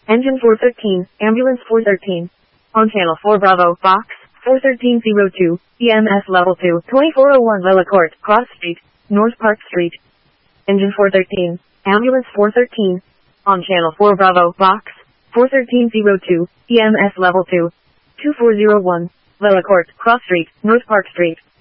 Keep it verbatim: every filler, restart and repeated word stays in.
Engine four thirteen, Ambulance four thirteen. On Channel four Bravo, Box, four thirteen oh two, E M S Level two, twenty-four oh one Lillicourt, Cross Street, North Park Street. Engine four thirteen, Ambulance four thirteen. On Channel four Bravo, Box, four thirteen oh two, E M S Level two, two four oh one, Lillicourt, Cross Street, North Park Street.